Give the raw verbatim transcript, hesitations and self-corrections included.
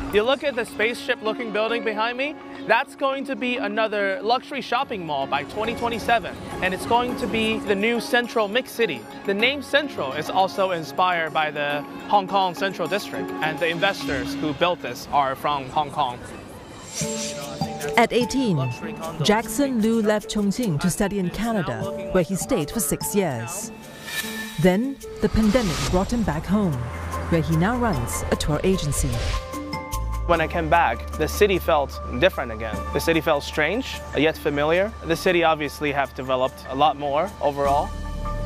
You look at the spaceship-looking building behind me, that's going to be another luxury shopping mall by twenty twenty-seven, and it's going to be the new Central Mix City. The name Central is also inspired by the Hong Kong Central District, and the investors who built this are from Hong Kong. At eighteen, Jackson Lu left Chongqing to study in Canada, where he stayed for six years. Then, the pandemic brought him back home, where he now runs a tour agency. When I came back, the city felt different again. The city felt strange, yet familiar. The city obviously have developed a lot more overall.